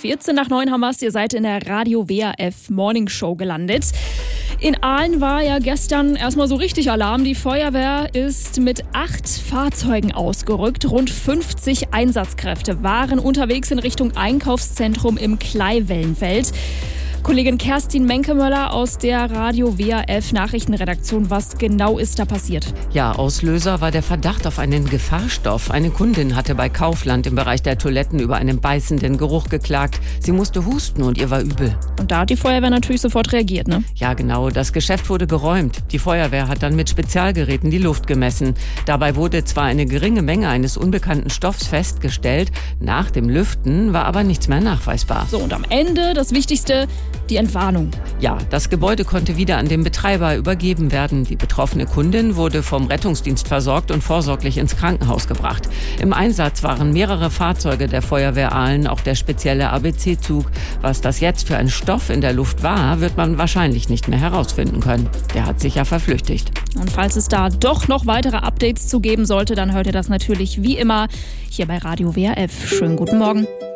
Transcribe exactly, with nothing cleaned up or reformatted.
vierzehn nach neun haben wir es. Ihr seid in der Radio W R F Morning Show gelandet. In Aalen war ja gestern erstmal so richtig Alarm. Die Feuerwehr ist mit acht Fahrzeugen ausgerückt. Rund fünfzig Einsatzkräfte waren unterwegs in Richtung Einkaufszentrum im Kleinwellenfeld. Kollegin Kerstin Menkemöller aus der Radio W R F Nachrichtenredaktion. Was genau ist da passiert? Ja, Auslöser war der Verdacht auf einen Gefahrstoff. Eine Kundin hatte bei Kaufland im Bereich der Toiletten über einen beißenden Geruch geklagt. Sie musste husten und ihr war übel. Und da hat die Feuerwehr natürlich sofort reagiert, ne? Ja, genau. Das Geschäft wurde geräumt. Die Feuerwehr hat dann mit Spezialgeräten die Luft gemessen. Dabei wurde zwar eine geringe Menge eines unbekannten Stoffs festgestellt. Nach dem Lüften war aber nichts mehr nachweisbar. So, und am Ende das Wichtigste: die Entwarnung. Ja, das Gebäude konnte wieder an den Betreiber übergeben werden. Die betroffene Kundin wurde vom Rettungsdienst versorgt und vorsorglich ins Krankenhaus gebracht. Im Einsatz waren mehrere Fahrzeuge der Feuerwehr Aalen, auch der spezielle A B C-Zug. Was das jetzt für ein Stoff in der Luft war, wird man wahrscheinlich nicht mehr herausfinden können. Der hat sich ja verflüchtigt. Und falls es da doch noch weitere Updates zu geben sollte, dann hört ihr das natürlich wie immer hier bei Radio W R F. Schönen guten Morgen.